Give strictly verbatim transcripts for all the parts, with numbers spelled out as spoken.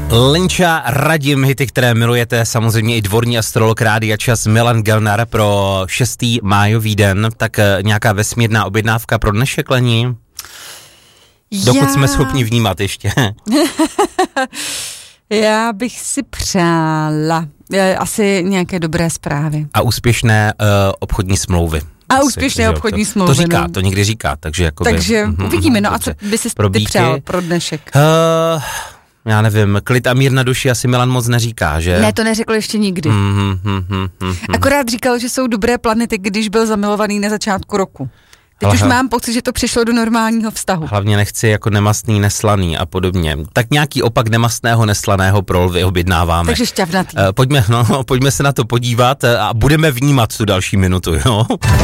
Lenča, Radim, hity, které milujete, samozřejmě i dvorní astrolog Rádia Čas Milan Gelnar pro šestý májový den, tak nějaká vesmírná objednávka pro dnešek, Lení? Dokud Já... jsme schopni vnímat ještě. Já bych si přála asi nějaké dobré zprávy. A úspěšné uh, obchodní smlouvy. A Asi, úspěšné to, obchodní to, smlouvy. To říká, no. to někdy říká, takže jakoby... Takže mm, uvidíme, no mm, a co by si ty přál pro dnešek? Uh, já nevím, klid a mír na duši asi Milan moc neříká, že? Ne, to neřekl ještě nikdy. Mm, mm, mm, mm, Akorát říkal, že jsou dobré planety, když byl zamilovaný na začátku roku. Teď Ale už he- mám pocit, že to přišlo do normálního vztahu. Hlavně nechci jako nemastný, neslaný a podobně. Tak nějaký opak nemastného, neslaného pro lvy objednáváme. Takže šťavnatý. Uh, pojďme, no, pojďme se na to podívat a budeme vnímat tu další minutu, jo?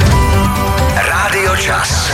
Rádio Čas.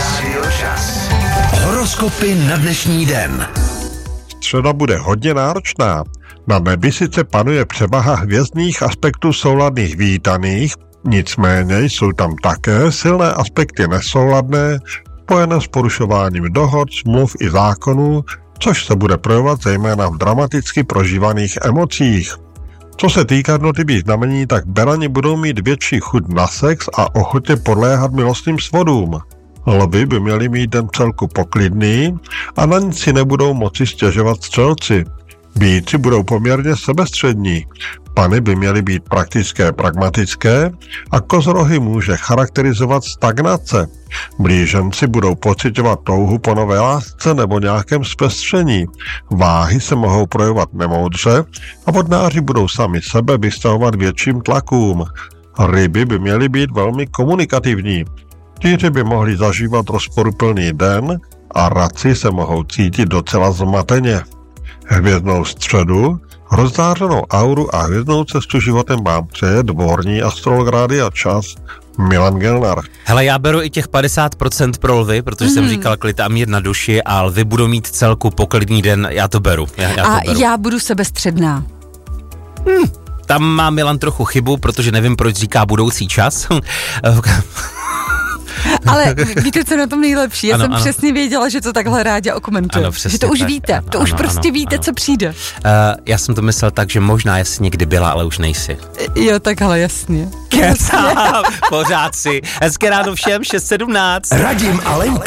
Horoskopy na dnešní den. Středa bude hodně náročná. Na nebi sice panuje převaha hvězdných aspektů souladných vítaných, nicméně jsou tam také silné aspekty nesouladné, spojené s porušováním dohod, smluv i zákonů, což se bude projevovat zejména v dramaticky prožívaných emocích. Co se týká jednotlivých znamení, tak berani budou mít větší chuť na sex a ochotě podléhat milostným svodům. Lvi by měli mít den celku poklidný a na nic si nebudou moci stěžovat střelci. Býci budou poměrně sebestřední. Pany by měly být praktické, pragmatické a kozorohy může charakterizovat stagnace. Blíženci budou pociťovat touhu po nové lásce nebo nějakém zpestření. Váhy se mohou projevovat nemoudře a vodnáři budou sami sebe vystavovat větším tlakům. Ryby by měly být velmi komunikativní. Týři by mohli zažívat rozporuplný den a raci se mohou cítit docela zmateně. Hvězdnou středu, rozzářenou auru a hvězdnou cestu životem vám přeje dvorní astrolog Rádia Čas Milan Gelnar. Hele, já beru i těch padesát procent pro lvy, protože mm. jsem říkal klid a mír na duši a lvy budou mít celku poklidný den, já to beru. Já, já a to beru. já budu sebestředná. Hmm, tam má Milan trochu chybu, protože nevím, proč říká budoucí čas. Ale víte, co je na tom nejlepší? Já ano, jsem ano. přesně věděla, že to takhle Rádia okomentuje. Ano, že to už tak, víte, ano, to už ano, prostě ano, víte, ano. co přijde. Uh, já jsem to myslel tak, že možná jsi někdy byla, ale už nejsi. Jo, takhle, jasně. Kecám, pořád si. Hezké ráno všem, šest sedmnáct. Radim a Lenka.